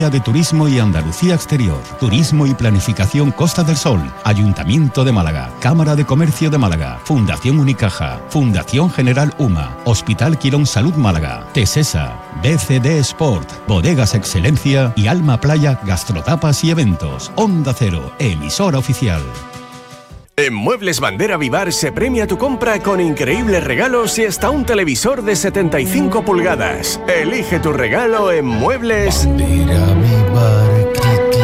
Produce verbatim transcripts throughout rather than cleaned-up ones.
de Turismo y Andalucía Exterior, Turismo y Planificación Costa del Sol, Ayuntamiento de Málaga, Cámara de Comercio de Málaga, Fundación Unicaja, Fundación General UMA, Hospital Quirón Salud Málaga, Tesesa, B C D Sport, Bodegas Excelencia y Alma Playa Gastrotapas y Eventos. Onda Cero, emisora oficial. En Muebles Bandera Vivar se premia tu compra con increíbles regalos y hasta un televisor de setenta y cinco pulgadas. Elige tu regalo en Muebles Bandera Vivar.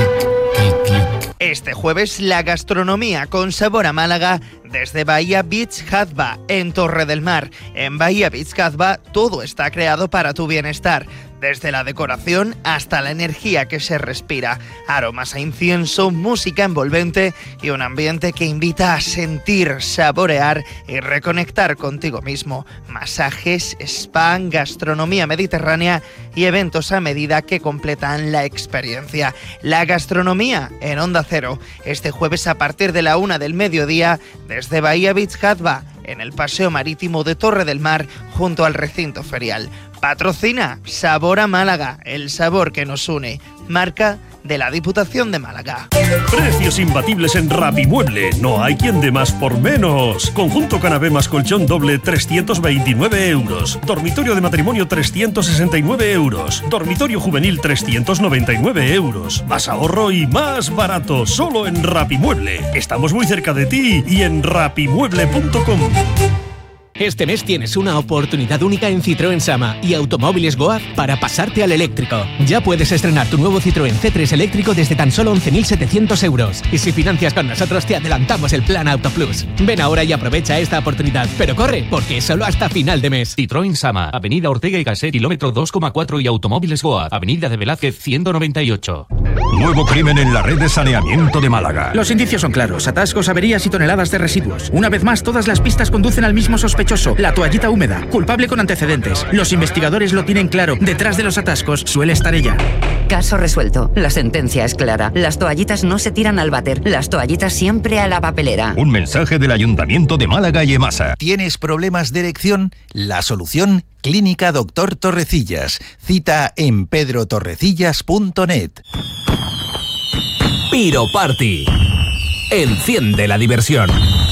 Este jueves la gastronomía con sabor a Málaga desde Bahía Beach Hadba en Torre del Mar. En Bahía Beach Hadba todo está creado para tu bienestar. Desde la decoración hasta la energía que se respira, aromas a incienso, música envolvente y un ambiente que invita a sentir, saborear y reconectar contigo mismo. Masajes, spa, gastronomía mediterránea y eventos a medida que completan la experiencia. La gastronomía en Onda Cero, este jueves a partir de la una del mediodía desde Bahía Beach Hadba, en el Paseo Marítimo de Torre del Mar, junto al recinto ferial. Patrocina Sabor a Málaga, el sabor que nos une. Marca de la Diputación de Málaga. Precios imbatibles en Rapimueble. No hay quien dé más por menos. Conjunto canapé más colchón doble, trescientos veintinueve euros. Dormitorio de matrimonio, trescientos sesenta y nueve euros. Dormitorio juvenil, trescientos noventa y nueve euros. Más ahorro y más barato. Solo en Rapimueble. Estamos muy cerca de ti y en rapimueble punto com. Este mes tienes una oportunidad única en Citroën Sama y Automóviles Goaz para pasarte al eléctrico. Ya puedes estrenar tu nuevo Citroën C tres eléctrico desde tan solo once mil setecientos euros. Y si financias con nosotros te adelantamos el plan Auto Plus. Ven ahora y aprovecha esta oportunidad. Pero corre, porque es solo hasta final de mes. Citroën Sama, Avenida Ortega y Gasset, kilómetro dos coma cuatro y Automóviles Goaz, Avenida de Velázquez ciento noventa y ocho. Nuevo crimen en la red de saneamiento de Málaga. Los indicios son claros: atascos, averías y toneladas de residuos. Una vez más, todas las pistas conducen al mismo sospechoso. La toallita húmeda, culpable con antecedentes. Los investigadores lo tienen claro. Detrás de los atascos suele estar ella. Caso resuelto. La sentencia es clara. Las toallitas no se tiran al váter. Las toallitas siempre a la papelera. Un mensaje del Ayuntamiento de Málaga y EMASA. ¿Tienes problemas de erección? La solución: Clínica Doctor Torrecillas. Cita en pedro torrecillas punto net. Piro Party. Enciende la diversión.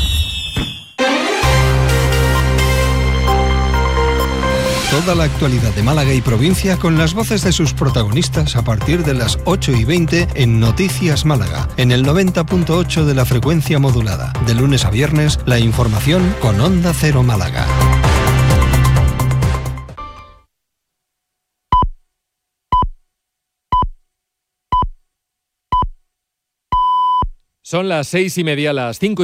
Toda la actualidad de Málaga y provincia con las voces de sus protagonistas a partir de las ocho y veinte en Noticias Málaga, en el noventa punto ocho de la frecuencia modulada. De lunes a viernes, la información con Onda Cero Málaga. Son las seis y media, las cinco y